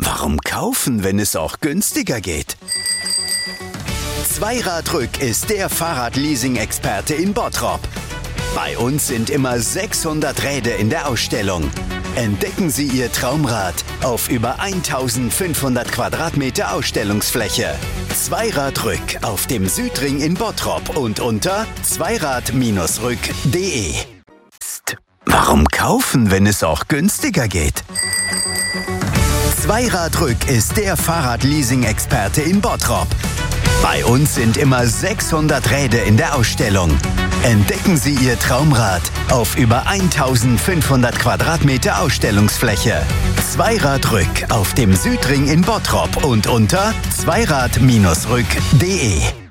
Warum kaufen, wenn es auch günstiger geht? Zweiradrück ist der Fahrradleasing-Experte in Bottrop. Bei uns sind immer 600 Räder in der Ausstellung. Entdecken Sie Ihr Traumrad auf über 1500 Quadratmeter Ausstellungsfläche. Zweiradrück auf dem Südring in Bottrop und unter zweirad-rück.de. Warum kaufen, wenn es auch günstiger geht? Zweiradrück ist der Fahrradleasing-Experte in Bottrop. Bei uns sind immer 600 Räder in der Ausstellung. Entdecken Sie Ihr Traumrad auf über 1500 Quadratmeter Ausstellungsfläche. Zweiradrück auf dem Südring in Bottrop und unter zweirad-rück.de.